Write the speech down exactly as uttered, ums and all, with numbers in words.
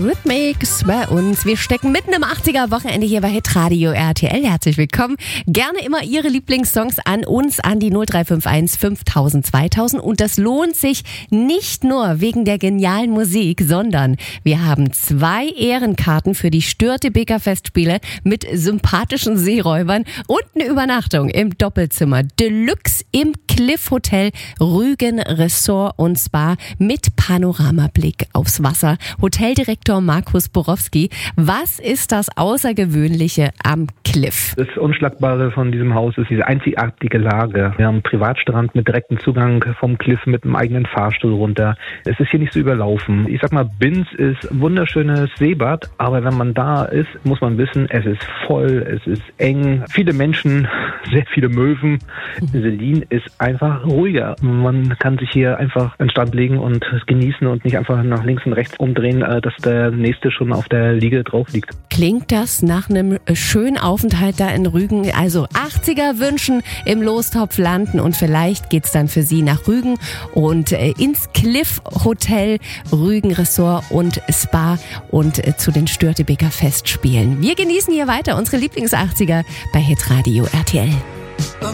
Rhythmics bei uns. Wir stecken mitten im achtziger-Wochenende hier bei Hitradio R T L. Herzlich willkommen. Gerne immer Ihre Lieblingssongs an uns, an die null drei fünf eins fünftausend zweitausend. Und das lohnt sich nicht nur wegen der genialen Musik, sondern wir haben zwei Ehrenkarten für die Störtebeker Festspiele mit sympathischen Seeräubern und eine Übernachtung im Doppelzimmer Deluxe im Cliff Hotel Rügen Resort und Spa mit Panoramablick aufs Wasser. Hoteldirektor Markus Borowski, was ist das Außergewöhnliche am Cliff? Das Unschlagbare von diesem Haus ist diese einzigartige Lage. Wir haben einen Privatstrand mit direktem Zugang vom Cliff mit einem eigenen Fahrstuhl runter. Es ist hier nicht so überlaufen. Ich sag mal, Binz ist ein wunderschönes Seebad, aber wenn man da ist, muss man wissen, es ist voll, es ist eng, viele Menschen, sehr viele Möwen. Selin ist einfach ruhiger. Man kann sich hier einfach an den Strand legen und genießen und nicht einfach nach links und rechts umdrehen, dass der nächste schon auf der Liege drauf liegt. Klingt das nach einem schönen Aufenthalt da in Rügen? Also achtziger wünschen, im Lostopf landen und vielleicht geht's dann für Sie nach Rügen und äh, ins Cliff Hotel Rügen Resort und Spa und äh, zu den Störtebeker Festspielen. Wir genießen hier weiter unsere Lieblings-achtziger bei Hitradio R T L.